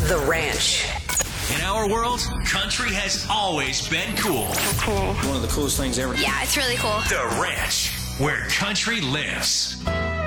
The Ranch. In our world, country has always been cool. Cool. One of the coolest things ever. Yeah, it's really cool. The Ranch, where country lives.